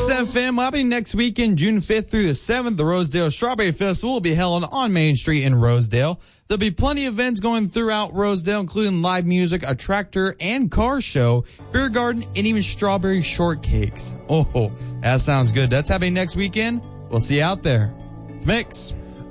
Mix FM happening next weekend, June 5th through the 7th. The Rosedale Strawberry Festival will be held on Main Street in Rosedale. There'll be plenty of events going throughout Rosedale, including live music, a tractor and car show, beer garden, and even strawberry shortcakes. Oh, that sounds good. That's happening next weekend. We'll see you out there. It's Mix.